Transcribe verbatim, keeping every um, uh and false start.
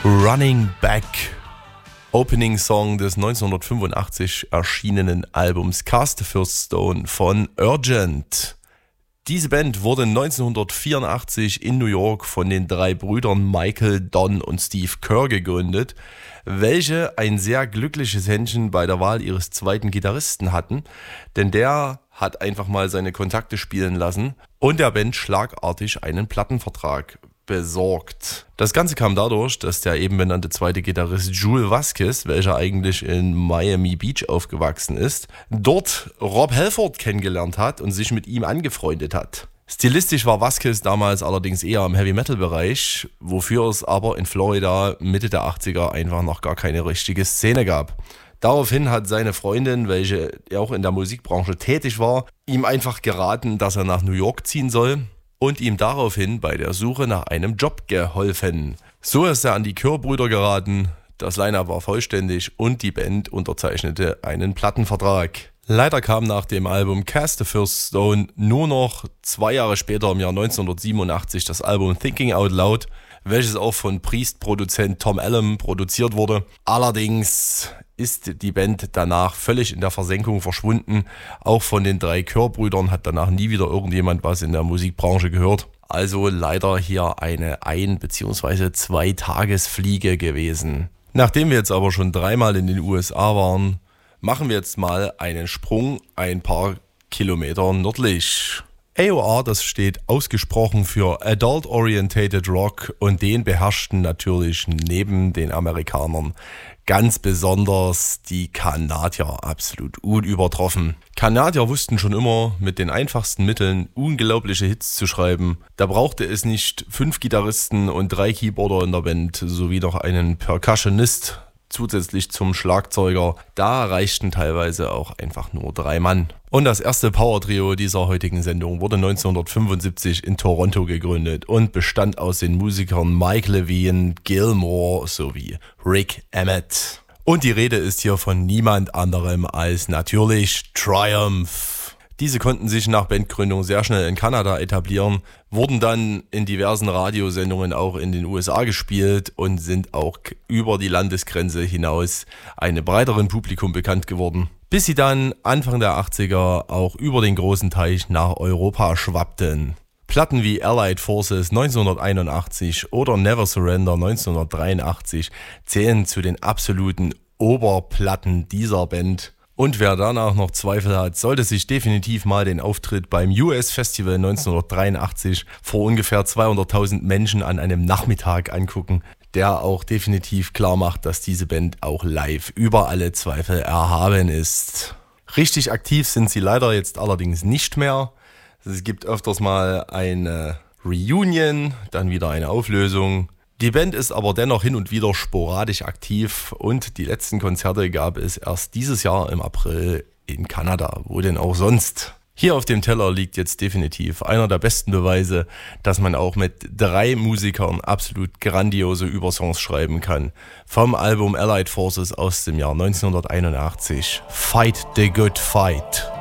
Running Back, Opening Song des neunzehnhundertfünfundachtzig erschienenen Albums Cast the First Stone von Urgent. Diese Band wurde neunzehnhundertvierundachtzig in New York von den drei Brüdern Michael, Don und Steve Kerr gegründet, welche ein sehr glückliches Händchen bei der Wahl ihres zweiten Gitarristen hatten, denn der hat einfach mal seine Kontakte spielen lassen und der Band schlagartig einen Plattenvertrag besorgt. Das Ganze kam dadurch, dass der eben benannte zweite Gitarrist Jule Vasquez, welcher eigentlich in Miami Beach aufgewachsen ist, dort Rob Halford kennengelernt hat und sich mit ihm angefreundet hat. Stilistisch war Vasquez damals allerdings eher im Heavy-Metal-Bereich, wofür es aber in Florida Mitte der achtziger einfach noch gar keine richtige Szene gab. Daraufhin hat seine Freundin, welche auch in der Musikbranche tätig war, ihm einfach geraten, dass er nach New York ziehen soll und ihm daraufhin bei der Suche nach einem Job geholfen. So ist er an die Kerr-Brüder geraten, das Line-Up war vollständig und die Band unterzeichnete einen Plattenvertrag. Leider kam nach dem Album Cast the First Stone nur noch zwei Jahre später im Jahr neunzehnhundertsiebenundachtzig das Album Thinking Out Loud, welches auch von Priest-Produzent Tom Allom produziert wurde. Allerdings ist die Band danach völlig in der Versenkung verschwunden. Auch von den drei Kerr-Brüdern hat danach nie wieder irgendjemand was in der Musikbranche gehört. Also leider hier eine Ein- bzw. Zwei-Tagesfliege gewesen. Nachdem wir jetzt aber schon dreimal in den U S A waren, machen wir jetzt mal einen Sprung ein paar Kilometer nördlich. A O R, das steht ausgesprochen für Adult Orientated Rock und den beherrschten natürlich neben den Amerikanern ganz besonders die Kanadier absolut unübertroffen. Kanadier wussten schon immer, mit den einfachsten Mitteln unglaubliche Hits zu schreiben. Da brauchte es nicht fünf Gitarristen und drei Keyboarder in der Band, sowie noch einen Percussionist zusätzlich zum Schlagzeuger. Da reichten teilweise auch einfach nur drei Mann. Und das erste Power-Trio dieser heutigen Sendung wurde neunzehnhundertfünfundsiebzig in Toronto gegründet und bestand aus den Musikern Mike Levine, Gil Moore sowie Rick Emmett. Und die Rede ist hier von niemand anderem als natürlich Triumph. Diese konnten sich nach Bandgründung sehr schnell in Kanada etablieren, wurden dann in diversen Radiosendungen auch in den U S A gespielt und sind auch über die Landesgrenze hinaus einem breiteren Publikum bekannt geworden, bis sie dann Anfang der achtziger auch über den großen Teich nach Europa schwappten. Platten wie Allied Forces neunzehnhunderteinundachtzig oder Never Surrender neunzehnhundertdreiundachtzig zählen zu den absoluten Oberplatten dieser Band. Und wer danach noch Zweifel hat, sollte sich definitiv mal den Auftritt beim U S Festival neunzehnhundertdreiundachtzig vor ungefähr zweihunderttausend Menschen an einem Nachmittag angucken, der auch definitiv klar macht, dass diese Band auch live über alle Zweifel erhaben ist. Richtig aktiv sind sie leider jetzt allerdings nicht mehr. Es gibt öfters mal eine Reunion, dann wieder eine Auflösung. Die Band ist aber dennoch hin und wieder sporadisch aktiv und die letzten Konzerte gab es erst dieses Jahr im April in Kanada. Wo denn auch sonst? Hier auf dem Teller liegt jetzt definitiv einer der besten Beweise, dass man auch mit drei Musikern absolut grandiose Übersongs schreiben kann. Vom Album Allied Forces aus dem Jahr neunzehnhunderteinundachtzig. Fight the Good Fight.